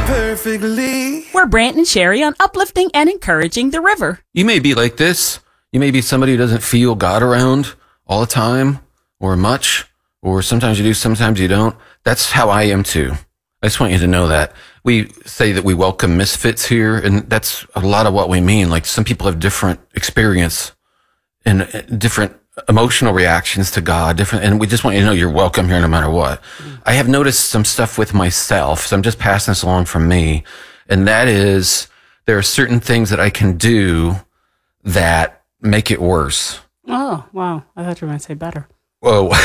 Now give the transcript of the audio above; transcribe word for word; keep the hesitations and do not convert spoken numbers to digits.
perfectly. We're Brant and Sherry on uplifting and encouraging the river. You may be like this. You may be somebody who doesn't feel God around all the time or much, or sometimes you do, sometimes you don't. That's how I am too. I just want you to know that. We say that we welcome misfits here, and that's a lot of what we mean. Like, some people have different experience and different emotional reactions to God, different, and we just want you to know you're welcome here no matter what. Mm. I have noticed some stuff with myself, so I'm just passing this along from me, and that is there are certain things that I can do that make it worse. Oh, wow. I thought you were going to say better. Whoa.